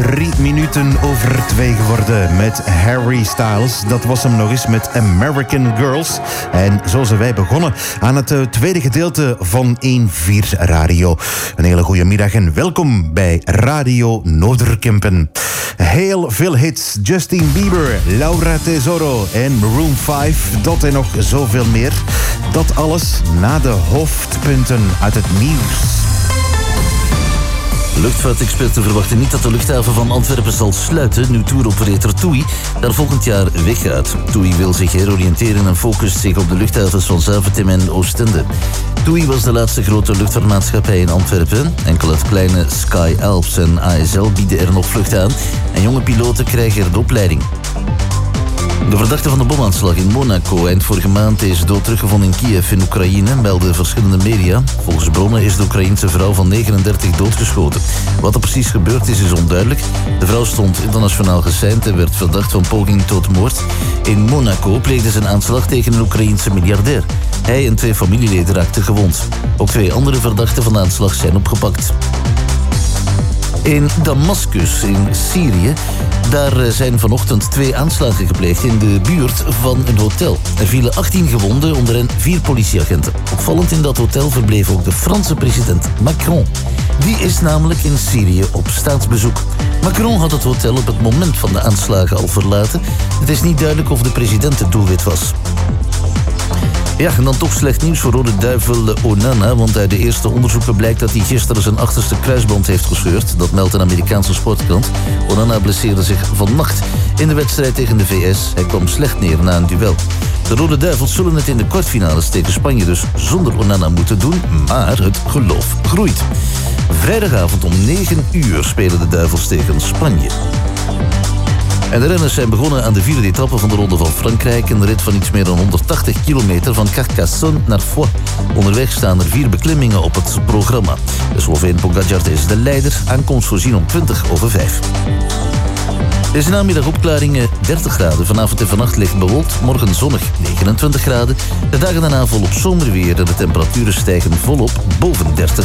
3 minuten over 2 geworden met Harry Styles. Dat was hem nog eens met American Girls. En zo zijn wij begonnen aan het tweede gedeelte van 1-4 Radio. Een hele goede middag en welkom bij Radio Noorderkempen. Heel veel hits. Justin Bieber, Laura Tesoro en Maroon 5. Dat en nog zoveel meer. Dat alles na de hoofdpunten uit het nieuws. Luchtvaartexperten verwachten niet dat de luchthaven van Antwerpen zal sluiten nu touroperator TUI daar volgend jaar weggaat. TUI wil zich heroriënteren en focust zich op de luchthavens van Zaventem en Oostende. TUI was de laatste grote luchtvaartmaatschappij in Antwerpen. Enkel het kleine Sky Alps en ASL bieden er nog vlucht aan en jonge piloten krijgen er de opleiding. De verdachte van de bomaanslag in Monaco eind vorige maand is dood teruggevonden in Kiev in Oekraïne, melden verschillende media. Volgens bronnen is de Oekraïense vrouw van 39 doodgeschoten. Wat er precies gebeurd is onduidelijk. De vrouw stond internationaal geseind en werd verdacht van poging tot moord. In Monaco pleegden ze een aanslag tegen een Oekraïense miljardair. Hij en 2 familieleden raakten gewond. Ook 2 andere verdachten van de aanslag zijn opgepakt. In Damascus in Syrië, daar zijn vanochtend 2 aanslagen gepleegd in de buurt van een hotel. Er vielen 18 gewonden, onder hen 4 politieagenten. Opvallend, in dat hotel verbleef ook de Franse president Macron. Die is namelijk in Syrië op staatsbezoek. Macron had het hotel op het moment van de aanslagen al verlaten. Het is niet duidelijk of de president het doelwit was. Ja, en dan toch slecht nieuws voor Rode Duivel Onana, want uit de eerste onderzoeken blijkt dat hij gisteren zijn achterste kruisband heeft gescheurd. Dat meldt een Amerikaanse sportkrant. Onana blesseerde zich vannacht in de wedstrijd tegen de VS. Hij kwam slecht neer na een duel. De Rode Duivels zullen het in de kwartfinales tegen Spanje dus zonder Onana moeten doen, maar het geloof groeit. Vrijdagavond om 9 uur spelen de Duivels tegen Spanje. En de renners zijn begonnen aan de 4e etappe van de Ronde van Frankrijk. Een rit van iets meer dan 180 kilometer van Carcassonne naar Foix. Onderweg staan er 4 beklimmingen op het programma. De Sloveen Pogačar is de leider. Aankomst voorzien om 5:20. Deze namiddag opklaringen 30 graden. Vanavond en vannacht licht bewolkt. Morgen zonnig 29 graden. De dagen daarna volop zomerweer en de temperaturen stijgen volop boven 30